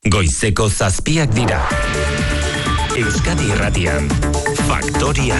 Goizeko 7 dira. Euskadi Irratian, Faktoria.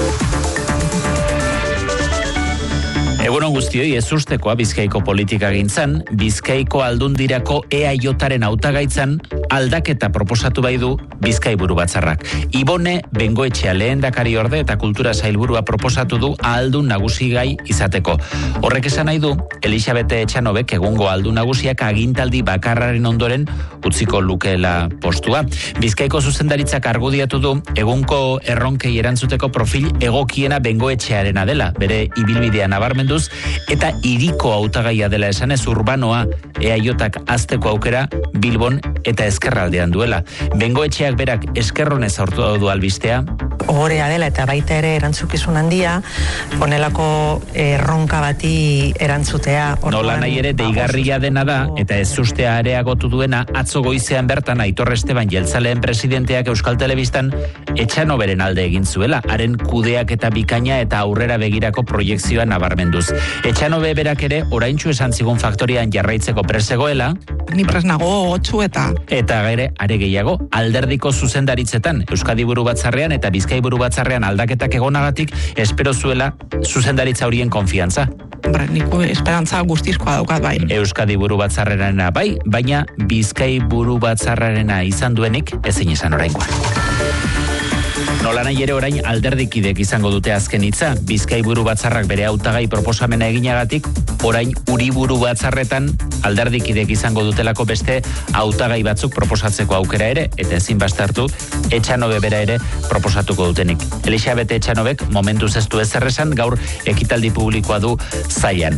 Egunon guztioi, ezustekoa Bizkaiko politika gintzan, Bizkaiko Aldundirako EAJaren hautagaitzan aldaketa proposatu bai du Bizkai buru batzarrak. Ibone Bengoetxea lehendakari orde eta kultura sailburua proposatu du ahaldun nagusi gai izateko. Horrek esan nahi du, Elisabete Etxanobek egungo ahaldun nagusiak agintaldi bakarraren ondoren utziko lukeela postua. Bizkaiko zuzendaritzak argudiatu du egunko erronkei erantzuteko profil egokiena Bengoetxearena dela, bere ibilbidea nabarmendu eta hiriko hautagaia dela esanez urbanoa EAJak azteko aukera Bilbon eta Ezkerraldean duela. Bengoetxeak berak eskerronez aurtu du albistea. Ohorea dela eta baita ere erantzukizun handia, honelako erronka bati erantzutea. Nola nahi ere deigarria dena da eta ezustea areagotu duena atzo goizean bertan Aitor Esteban jeltzaleen presidenteak Euskal Telebistan Etxanoberen alde egin zuela, haren kudeak eta bikaina eta aurrera begirako proiekzioa nabarmenduz. Etxanobe berak ere oraintsu esan zigun Faktorian jarraitzeko presegoela. Ni presnago 8 eta gere are gehiago alderdiko zuzendaritzetan Euskadi buru batzarrean eta Bizkai buru batzarrean aldaketak egonagatik espero zuela zuzendaritza horien konfiantza. Niku esperantza guztizkoa daukat bai. Euskadi buru batzarrarena bai, baina Bizkai buru batzarrarena izan duenik ezin izan oraingoan. Nola nahi ere orain alderdikidek izango dute azken hitza. Bizkai buru batzarrak bere hautagai proposamena eginagatik, orain uriburu batzarretan alderdikidek izango dutelako beste hautagai batzuk proposatzeko aukera ere, eta ezin bastartu Etxanobe bera ere proposatuko dutenik. Elisabete Etxanobek momentuz ez du ezer esan, gaur ekitaldi publikoa du zaian.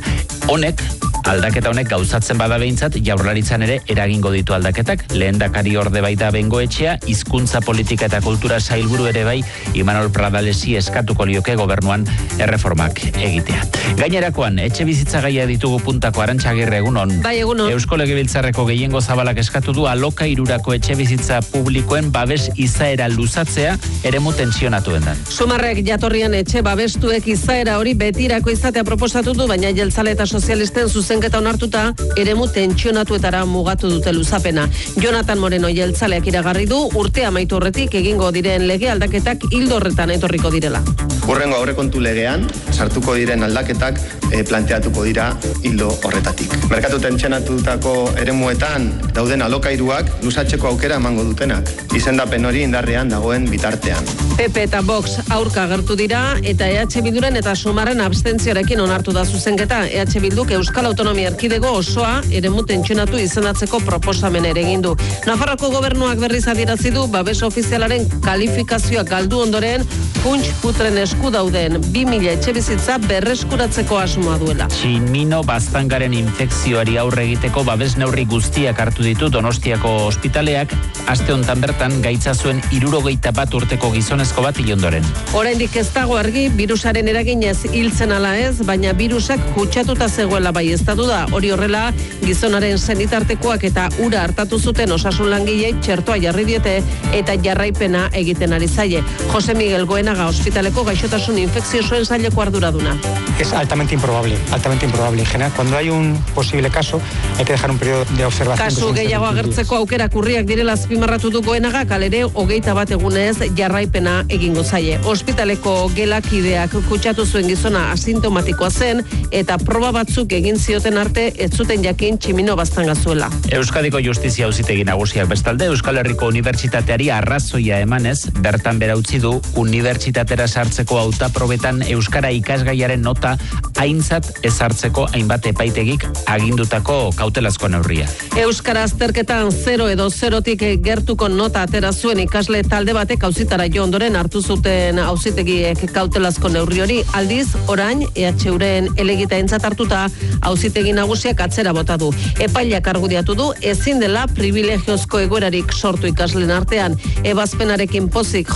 Aldaketa honek gauzatzen bada behintzat, Jaurlaritzan ere eragingo ditu aldaketak. Lehendakari orde baita Bengoetxea, hizkuntza politika eta kultura sailburu ere bai, Imanol Pradalesi eskatuko lioke gobernuan erreformak egitea. Gainerakoan, etxe bizitza gaia ditugu puntako Arantxa Agirre, egunon. Bai, egunon. Eusko Legebiltzarreko gehiengo zabalak eskatu du alokairurako etxe bizitza publikoen babes izaera luzatzea eremu tensionatuen dan. Sumarrek jatorrian etxe babestuek izaera hori betirako izatea proposatu du, baina jeltzale eta sozialisten zuzenketa onartuta eremu tentsionatuetara mugatu dute luzapena. Jonathan Moreno jeltzaleak iragarri du urte amaitu horretik egingo diren lege aldaketak ildo horretan etorriko direla. Hurrengo aurrekontu legean sartuko diren aldaketak planteatuko dira ildo horretatik. Merkatu tentsionatutako eremuetan dauden alokairuak luzatzeko aukera emango dutenak. Izendapen hori indarrean dagoen bitartean. PP eta Vox aurka agertu dira eta EH Bilduren eta Sumarren abstentzioarekin onartu da zuzenketa. EH Bilduk Euskal Autonomia Erkidego osoa eremu tentsionatu izendatzeko proposamen ere egin du. Nafarroako gobernuak berriz adierazi du babes ofizialaren kalifikazioa galdu ondoren funts putren esku dauden 2000 etxebizitza berreskuratzeko asmoa duela. Tximino baztangaren infekzioari aurre egiteko babes neurri guztiak hartu ditu Donostiako ospitaleak, aste hontan bertan gaitza zuen 61 urteko gizonezko bat hil ondoren. Oraindik ez dago argi birusaren eraginez hiltzen ala ez, baina virusak kutsatuta zegoela baieztatu da. Hori horrela, gizonaren senitartekoak eta ura hartatu zuten osasun langilei txertoa jarri diete eta jarraipena egiten ari zaie. Jose Miguel Goenaga ospitaleko gaixotasun infekziosoen saileko arduraduna. Es altamente improbable. En general, cuando hay un posible caso, hay que dejar un periodo de observación. Kasu gehiago agertzeko aukerak urriak direla azpimarratu du Goenaga, kalere 21 egunez jarraipena egingo zaie. Ospitaleko gelakideak kutsatu zuen gizona asintomatikoa zen eta proba batzuk egin zioten arte ez zuten jakin Tximino baztanga zuela. Euskadiko Justizia Auzitegi Nagusiak bestalde Euskal Herriko Unibertsitateari arrazoia emanez, bertan bera utzi du unibertsitatera sartzeko hautaprobetan euskara ikasgaiaren nota aintzat ezartzeko hainbat epaitegik agindutako kautelazko neurria. Euskara azterketan 0 edo 0tik gertuko nota atera zuen ikasle talde batek auzitara jo ondoren hartu zuten auzitegiek kautelazko neurri hori. Aldiz, orain EHUren elegita aintzat hartuta auzitegi nagusiak atzera bota du. Epaileak argudiatu du ezin dela pribilegiozko egoerarik sortu ikasleen artean. Ebazpenarekin pozik